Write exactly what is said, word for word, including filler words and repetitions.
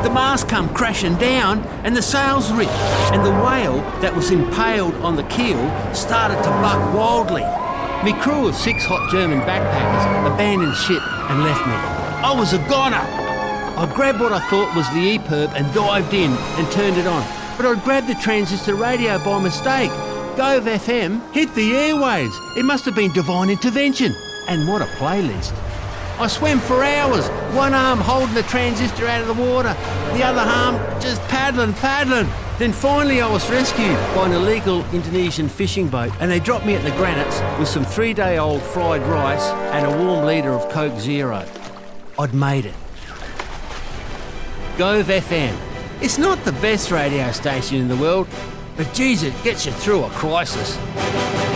the mast come crashing down and the sails ripped, and the whale that was impaled on the keel started to buck wildly. Me crew of six hot German backpackers abandoned ship and left me. I was a goner. I grabbed what I thought was the E-P I R B and dived in and turned it on. But I grabbed the transistor radio by mistake. Gove F M hit the airwaves. It must have been divine intervention. And what a playlist. I swam for hours, one arm holding the transistor out of the water, the other arm just paddling, paddling. Then finally I was rescued by an illegal Indonesian fishing boat, and they dropped me at the Granites with some three-day-old fried rice and a warm litre of Coke Zero. I'd made it. Gove F M. It's not the best radio station in the world, but geez, it gets you through a crisis.